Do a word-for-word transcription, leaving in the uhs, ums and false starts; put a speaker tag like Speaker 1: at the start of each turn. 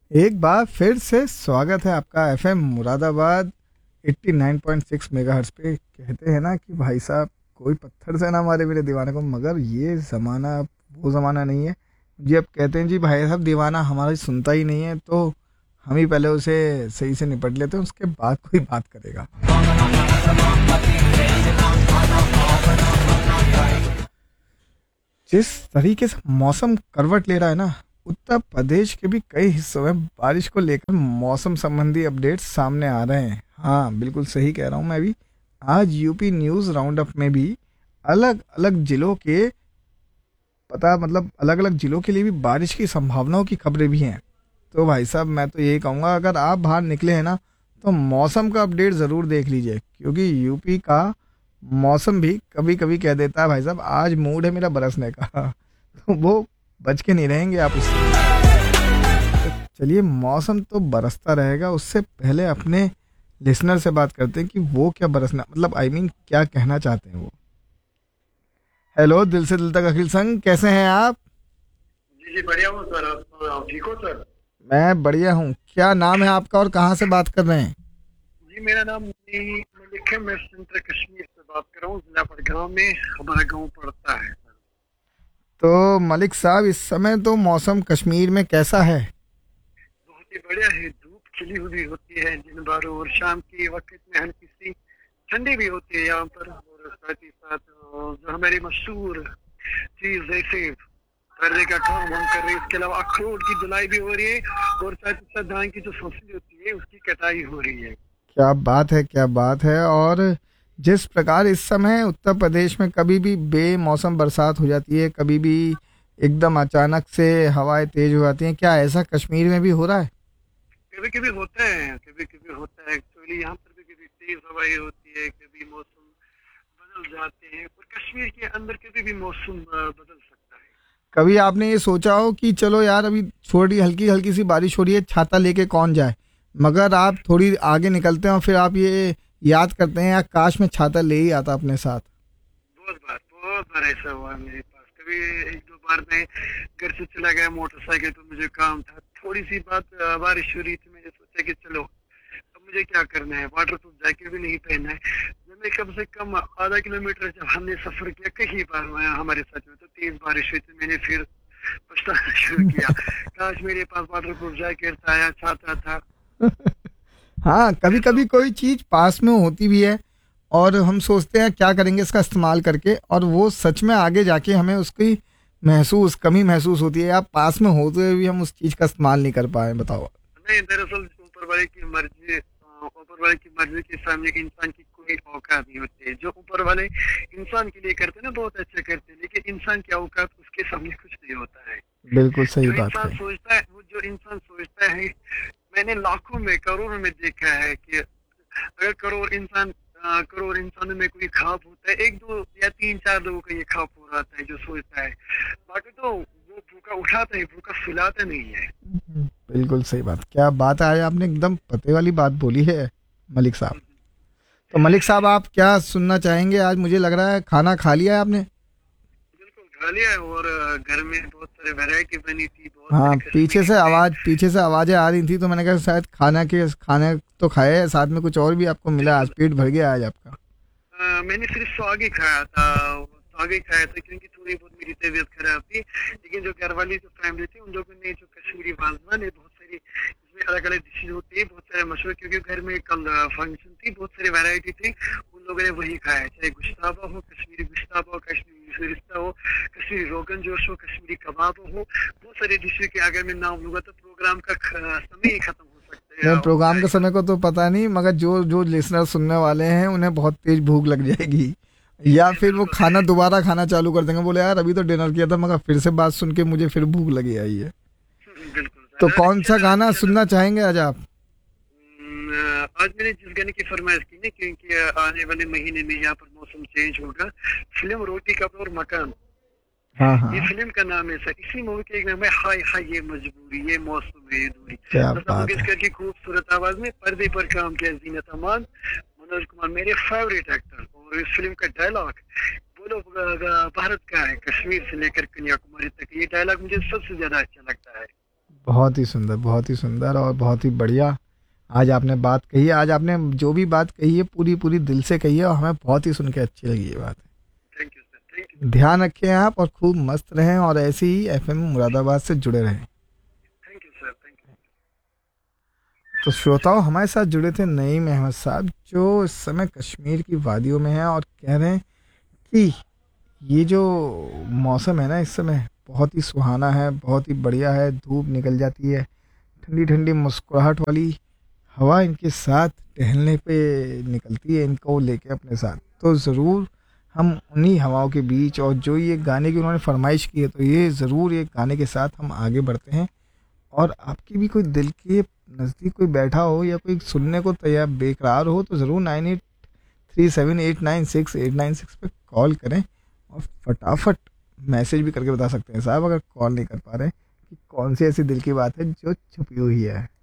Speaker 1: एक बार फिर से स्वागत है आपका एफएम मुरादाबाद नवासी पॉइंट छह मेगाहर्ट्ज़ पे। कहते हैं ना कि भाई साहब कोई पत्थर से ना मारे मेरे दीवाने को, मगर ये ज़माना अब वो ज़माना नहीं है जी। अब कहते हैं जी भाई साहब दीवाना हमारी सुनता ही नहीं है, तो हम ही पहले उसे सही से निपट लेते हैं, उसके बाद कोई बात करेगा। जिस तरीके से मौसम करवट ले रहा है ना, उत्तर प्रदेश के भी कई हिस्सों में बारिश को लेकर मौसम संबंधी अपडेट्स सामने आ रहे हैं। हाँ, बिल्कुल सही कह रहा हूँ मैं भी। आज यूपी न्यूज़ राउंड अप में भी अलग अलग जिलों के पता मतलब अलग अलग जिलों के लिए भी बारिश की संभावनाओं की खबरें भी हैं। तो भाई साहब मैं तो यही कहूँगा, अगर आप बाहर निकले हैं ना तो मौसम का अपडेट ज़रूर देख लीजिए, क्योंकि यूपी का मौसम भी कभी कभी कह देता है भाई साहब आज मूड है मेरा बरसने का। तो वो बच के नहीं रहेंगे आप उससे। तो चलिए, मौसम तो बरसता रहेगा, उससे पहले अपने लिसनर से बात करते हैं कि वो क्या बरसना मतलब आई I मीन mean, क्या कहना चाहते हैं वो। हेलो, दिल से दिल तक अखिल संग, कैसे हैं आप?
Speaker 2: जी जी बढ़िया हूँ सर। आप आप ठीक हो सर?
Speaker 1: मैं बढ़िया हूँ। क्या नाम है आपका और कहाँ से बात कर रहे हैं?
Speaker 2: जी मेरा नाम मनी- मलिक है। मैं सेंट्रल कश्मीर से बात कर रहा हूँ, जिला बड़गांव में हमारा गांव पड़ता है सर।
Speaker 1: तो मलिक साहब, इस समय तो मौसम कश्मीर में कैसा है?
Speaker 2: बहुत ही बढ़िया है। धूप खिली हुई होती है दिन भर, और शाम के वक्त में हल्की सी ठंडी भी होती है यहाँ पर। और साथ ही साथ अ, जो हमारी मशहूर चीज जैसे करने का काम हम कर रहे हैं, इसके अलावा अखरोट की धुलाई भी हो रही है, और साथ ही साथ धान की जो फसल होती है उसकी कटाई हो रही है।
Speaker 1: क्या बात है, क्या बात है। और जिस प्रकार इस समय उत्तर प्रदेश में कभी भी बेमौसम बरसात हो जाती है, कभी भी एकदम अचानक से हवाएं तेज हो जाती हैं, क्या ऐसा कश्मीर में भी हो रहा है?
Speaker 2: कभी कभी होता है, कभी कभी होता है। एक्चुअली यहाँ पर भी कभी तेज हवाएं होती है, कभी मौसम बदल जाते हैं, और कश्मीर के अंदर कभी भी मौसम अ, बदल सकता है।
Speaker 1: कभी आपने ये सोचा हो कि चलो यार अभी थोड़ी हल्की हल्की सी बारिश हो रही है, छाता लेके कौन जाए, मगर आप थोड़ी आगे निकलते हैं और फिर आप ये याद करते हैं यार काश मैं छाता ले ही आता अपने साथ।
Speaker 2: बहुत बार बहुत बार ऐसा हुआ है मेरे पास। कभी एक दो बार मैं घर से चला गया मोटरसाइकिल पर, मुझे काम था, थोड़ी सी बात अ, बारिश हो रही थी, मैंने सोचा कि चलो अब मुझे क्या करना है, वाटर प्रूफ जैकेट भी नहीं पहनना है। जब मैं कम से कम आधा किलोमीटर जब हमने सफर किया, कहीं बार हुआ हमारे साथ में तो तेज बारिश हुई थी, मैंने फिर पछताना शुरू किया। काश मेरे पास वाटर प्रूफ जैकेट था या छाता था।
Speaker 1: हाँ, कभी
Speaker 2: मैं तो
Speaker 1: कभी कोई चीज पास में होती भी है और हम सोचते हैं क्या करेंगे इसका इस्तेमाल करके, और वो सच में आगे जाके हमें उसकी महसूस कमी महसूस होती है, या पास में होते हुए भी हम उस चीज का इस्तेमाल नहीं कर पाए। बताओ।
Speaker 2: नहीं, दरअसल ऊपर वाले की मर्जी अ, ऊपर वाले की मर्जी के सामने इंसान की कोई औकात नहीं होती है। जो ऊपर वाले इंसान के लिए करते हैं ना, बहुत अच्छा करते हैं, लेकिन इंसान की औकात उसके सामने कुछ नहीं होता है।
Speaker 1: बिल्कुल सही
Speaker 2: जो
Speaker 1: बात
Speaker 2: इंसान
Speaker 1: है।
Speaker 2: सोचता है, वो जो इंसान सोचता है, मैंने लाखों में करोड़ों में देखा है कि अगर करोड़ इंसान अ, करोड़ इंसानों में कोई ख्वाब होता है, एक दो या तीन चार लोगों का ये ख्वाब पूरा होता है जो सोचता है। बाकी तो वो भूखा उठाता है, भूखा सुलाता नहीं है।
Speaker 1: बिल्कुल सही बात। क्या बात है, आज आपने एकदम पते वाली बात बोली है मलिक साहब। तो मलिक साहब, आप क्या सुनना चाहेंगे? आज मुझे लग रहा है खाना खा लिया है आपने।
Speaker 2: बिल्कुल खा लिया है, और अ, घर में बहुत सारी वैरायटी बनी थी, बहुत
Speaker 1: हाँ,
Speaker 2: सारे
Speaker 1: पीछे
Speaker 2: कश्मीरी
Speaker 1: से
Speaker 2: थे।
Speaker 1: आवाज पीछे से आवाजें आ रही थी, तो मैंने कहा शायद खाना के खाने तो खाए हैं, साथ में कुछ और भी आपको मिला, आज
Speaker 2: बिल्कुल।
Speaker 1: पेट भर गया आज आपका।
Speaker 2: अ, मैंने सिर्फ स्वाद ही खाया था। स्वाद ही खाया था क्योंकि थोड़ी बहुत मेरी तबीयत खराब थी, लेकिन जो घर वाली जो फैमिली थी उन लोगों ने जो कश्मीरी वाजवान है, बहुत सारी इसमें अलग अलग डिशेज होती है, बहुत सारे मशहूर, क्योंकि घर में कल फंक्शन थी, बहुत सारी वैरायटी थी, उन लोगों ने वही खाया। चाहे गुश्ताबा हो, कश्मीरी गुश्ताबा हो, कश्मीरी रिश्ता हो, कश्मीरी रोगन जोश हो, कश्मीरी कबाब हो, बहुत सारी डिशेज के अगर मैं नाम लूंगा तो प्रोग्राम का ख- समय ही खत्म हो सकता है,
Speaker 1: नहीं,
Speaker 2: हो
Speaker 1: प्रोग्राम के
Speaker 2: जाएगा।
Speaker 1: समय को तो पता नहीं, मगर जो जो लिसनर सुनने वाले हैं उन्हें बहुत तेज भूख लग जाएगी, या फिर वो
Speaker 2: बिल्कुल।
Speaker 1: खाना दोबारा खाना चालू कर देंगे, बोले यार अभी तो डिनर किया था मगर फिर से बात सुन के मुझे फिर भूख लगी आई है।
Speaker 2: बिल्कुल
Speaker 1: तो
Speaker 2: सर।
Speaker 1: कौन सा
Speaker 2: चलो
Speaker 1: गाना
Speaker 2: चलो।
Speaker 1: सुनना चाहेंगे आज आप?
Speaker 2: हम्म, आज मैंने जिस गाने की फरमाइश की ना, क्योंकि आने वाले महीने में यहाँ पर मौसम चेंज होगा, फिल्म रोटी कपड़ा और मकान,
Speaker 1: हाँ
Speaker 2: ये
Speaker 1: हाँ,
Speaker 2: फिल्म का नाम है सर। इसी मूवी के एक नाम है हाय हाय ये मजबूरी, ये मौसम है ये दूरी।
Speaker 1: क्या
Speaker 2: लता
Speaker 1: बात है।
Speaker 2: मंगेशकर की खूबसूरत आवाज में पर्दे पर काम किया जीनत अमान, मनोज कुमार मेरे फेवरेट एक्टर। और इस फिल्म का डायलॉग बोलो अ, अ, भारत का है, कश्मीर से लेकर कन्याकुमारी तक, ये डायलॉग मुझे सबसे ज्यादा अच्छा लगता है।
Speaker 1: बहुत ही सुंदर, बहुत ही सुंदर और बहुत ही बढ़िया। आज आपने बात कही है, आज आपने जो भी बात कही है पूरी पूरी दिल से कही है और हमें बहुत ही सुन के अच्छी लगी ये बात।
Speaker 2: Thank you sir, thank you,
Speaker 1: ध्यान रखें आप और खूब मस्त रहें और ऐसे ही एफएम मुरादाबाद से जुड़े रहें।
Speaker 2: Thank you sir, thank you.
Speaker 1: तो श्रोताओं, हमारे साथ जुड़े थे नईम अहमद साहब, जो इस समय कश्मीर की वादियों में हैं और कह रहे हैं कि ये जो मौसम है ना इस समय बहुत ही सुहाना है, बहुत ही बढ़िया है। धूप निकल जाती है, ठंडी ठंडी मुस्कुराहट वाली हवा इनके साथ टहलने पे निकलती है, इनको लेके अपने साथ। तो ज़रूर हम उन्हीं हवाओं के बीच, और जो ये गाने की उन्होंने फरमाइश की है, तो ये ज़रूर ये गाने के साथ हम आगे बढ़ते हैं। और आपकी भी कोई दिल के नज़दीक कोई बैठा हो या कोई सुनने को तैयार बेकरार हो, तो ज़रूर nine eight three seven eight nine six eight nine six पर कॉल करें और फटाफट मैसेज भी करके बता सकते हैं साहब, अगर कॉल नहीं कर पा रहे, कि कौन सी ऐसी दिल की बात है जो छुपी हुई है।